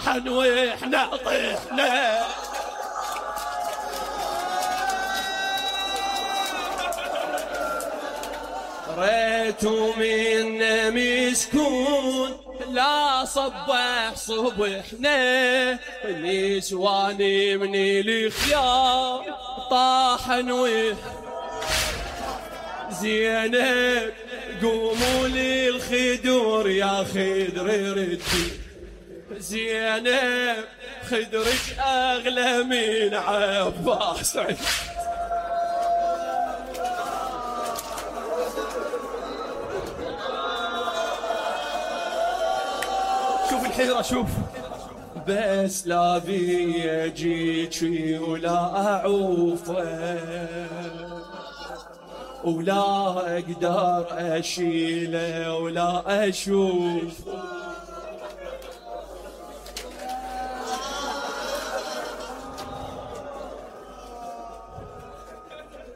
طاحن واحنا طحنا. ريتو منا مسكون لا صبح صبحنا، نسواني من الخيار طاحن زينب قوموا للخدور يا خدر ردي، زينب خدرك أغلى من عباس. شوف الحيرة شوف، بس لا بيجيك ولا أعوفه ولا أقدر أشيله ولا أشوفه.